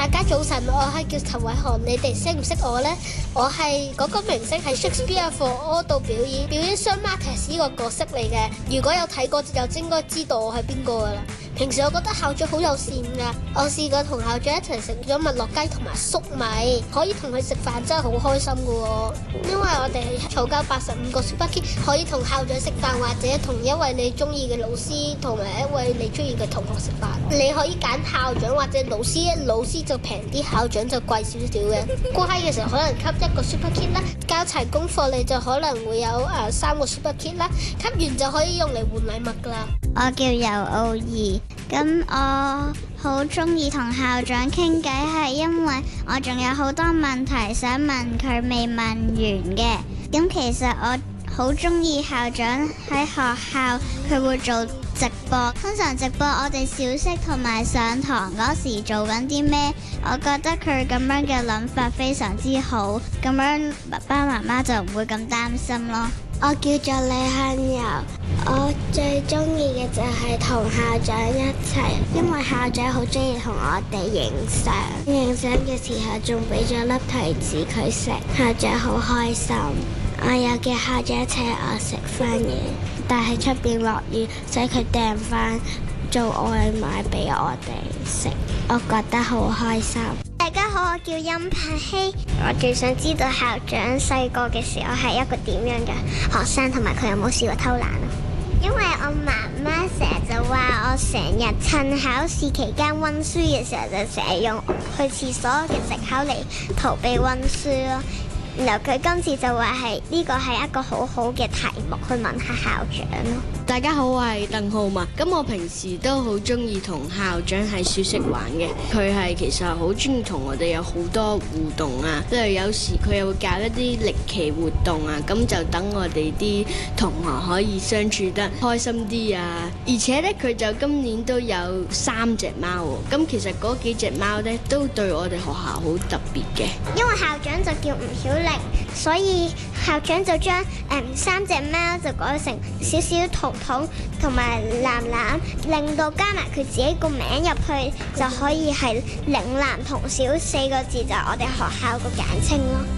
大家早晨，我係叫陳偉航，你哋識唔識我呢？我係嗰個明星喺 Shakespeare for All 度表演雙 Martyrs 呢個角色嚟嘅。如果有睇過就應該知道我係邊個噶啦。平時我覺得校長好友善噶，我試過同校長一齊食咗麥樂雞同埋粟米，可以同佢食飯真係好開心噶喎。因為我哋係儲夠85個 Super Kid，可以同校長食飯，或者同一位你中意嘅老師同埋一位你中意嘅同學食飯。你可以揀校長或者老師，老師就平啲，校長就貴少少嘅。乖嘅時候可能吸一個 Super Kid 啦，交齊功課你就可能會有3個 Super Kid 啦，吸完就可以用嚟換禮物噶啦。 我叫游奧兒，咁我好中意同校長傾偈，係因為我仲有好多問題想問佢未問完嘅。咁其實我好中意校長喺學校佢會做直播，通常直播我哋小息同埋上堂嗰時做緊啲咩，我覺得佢咁樣嘅諗法非常之好，咁樣爸爸媽媽就唔會咁擔心咯。 我叫做李向柔，我最中意嘅就係同校長一齊，因為校長好中意同我哋影相，影相嘅時候仲俾咗粒提子佢食，校長好開心。我有叫校長請我食翻嘢，但係出邊落雨，所以佢訂翻做外賣俾我哋食，我覺得好開心。 大家好，我叫殷柏希。我最想知道校長細個嘅時候係一個點樣嘅學生，同埋佢有冇試過偷懶啊？因為我媽媽成日就話我成日趁考試期間溫書嘅時候，就成日用去廁所嘅藉口嚟逃避溫書咯。然後佢今次就話係呢個係一個好好嘅題目去問下校長咯。 大家好，我係鄧浩文。咁我平時都好中意同校長喺小息玩嘅。佢係其實好中意同我哋有好多互動啊。例如有時佢又會搞一啲歷奇活動啊，咁就等我哋啲同學可以相處得開心啲啊。而且呢，佢就今年都有3隻貓喎。咁其實嗰幾隻貓呢，都對我哋學校好特別嘅。 因為校長就叫吳曉玲，所以校長就將3隻貓就改成少少圖統同埋藍藍，令到加埋佢自己個名入去就可以係嶺南同小4個字，就係我哋學校個簡稱咯。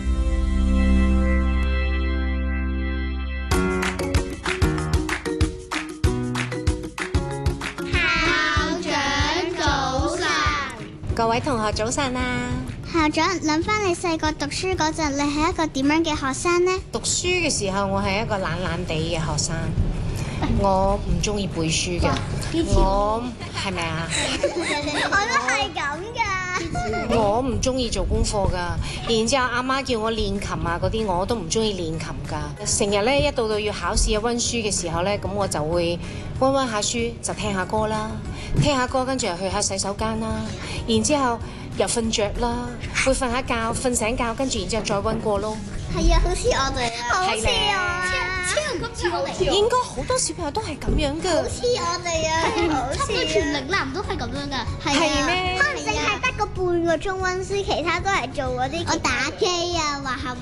校長早晨， 各位同學早晨啊！ 校長，諗翻你細個讀書嗰陣，你係一個點樣嘅學生呢？ 讀書嘅時候，我係一個懶懶地嘅學生，我唔中意背書嘅，我係咪啊？ 我都係咁噶。 我唔中意做功課噶，然之後阿媽叫我練琴啊嗰啲，我都唔中意練琴噶。成日咧一到要考試啊溫書嘅時候咧，咁我就會溫下書，就聽下歌啦，聽下歌跟住又去下洗手間啦，然之後又瞓着啦，會瞓下覺，瞓醒覺，跟住然之後再溫過咯。 係啊，好似我哋啊，好似我啊，超級似我哋。 應該好多小朋友都係咁樣噶。 好似我哋啊， 差唔多全嶺南都係咁樣噶。 係咩？ 可能淨係得個半個鐘溫書，其他都係做嗰啲我打機啊，畫下